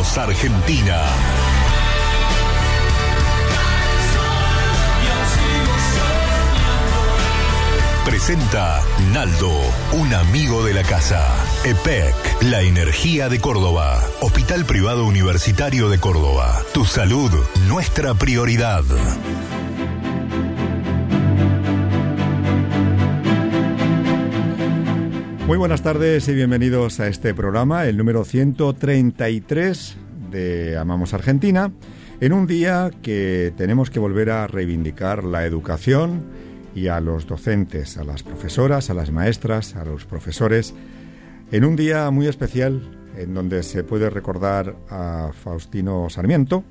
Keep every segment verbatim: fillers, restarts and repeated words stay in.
Amamos Argentina. Presenta Naldo, un amigo de la casa. E P E C, la energía de Córdoba. Hospital Privado Universitario de Córdoba. Tu salud, nuestra prioridad. Muy buenas tardes y bienvenidos a este programa, el número ciento treinta y tres de Amamos Argentina, en un día que tenemos que volver a reivindicar la educación y a los docentes, a las profesoras, a las maestras, a los profesores, en un día muy especial en donde se puede recordar a Faustino Sarmiento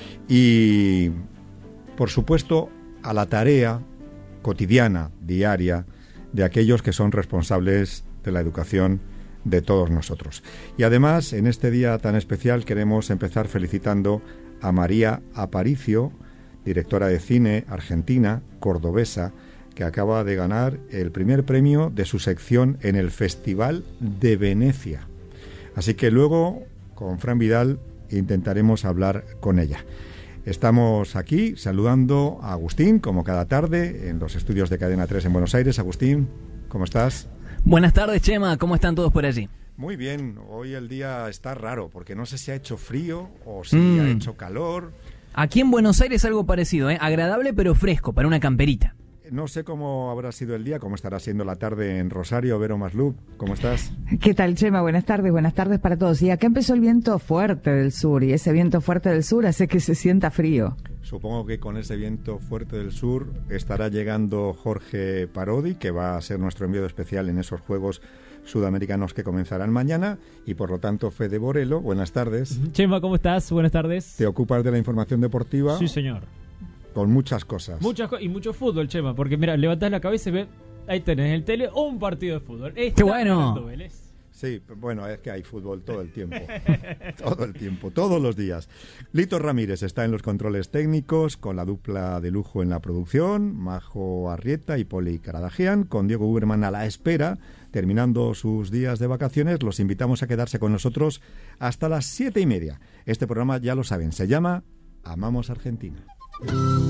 y, por supuesto, a la tarea cotidiana, diaria, de aquellos que son responsables de la educación de todos nosotros. Y además, en este día tan especial, queremos empezar felicitando a María Aparicio, directora de cine argentina, cordobesa, que acaba de ganar el primer premio de su sección en el Festival de Venecia. Así que luego, con Fran Vidal, intentaremos hablar con ella. Estamos aquí saludando a Agustín, como cada tarde, en los estudios de Cadena tres en Buenos Aires. Agustín, ¿cómo estás? Buenas tardes, Chema. ¿Cómo están todos por allí? Muy bien. Hoy el día está raro, porque no sé si ha hecho frío o si Mm. ha hecho calor. Aquí en Buenos Aires algo parecido, ¿eh? Agradable pero fresco, para una camperita. No sé cómo habrá sido el día, cómo estará siendo la tarde en Rosario. Vero Maslub, ¿cómo estás? ¿Qué tal, Chema? Buenas tardes, buenas tardes para todos. Y acá empezó el viento fuerte del sur, y ese viento fuerte del sur hace que se sienta frío. Supongo que con ese viento fuerte del sur estará llegando Jorge Parodi, que va a ser nuestro enviado especial en esos Juegos Sudamericanos que comenzarán mañana, y por lo tanto Fede Borelo, buenas tardes. Chema, ¿cómo estás? Buenas tardes. Te ocupas de la información deportiva. Sí, señor. Con muchas cosas. Muchas co- y mucho fútbol, Chema, porque mira, levantás la cabeza y ves, ahí tenés el tele o un partido de fútbol. Está ¡Qué bueno! ganando Vélez. Sí, bueno, es que hay fútbol todo el tiempo. Todo el tiempo, todos los días. Lito Ramírez está en los controles técnicos, con la dupla de lujo en la producción, Majo Arrieta y Poli Caradagian, con Diego Uberman a la espera. Terminando sus días de vacaciones, los invitamos a quedarse con nosotros hasta las siete y media. Este programa, ya lo saben, se llama Amamos Argentina.